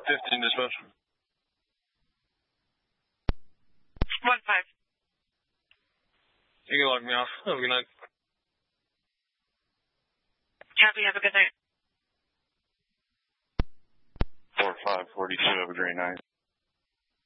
15 dispatch. 1-5. You can log me off. Have a good night. Copy, have a good night. 4542, have a great night.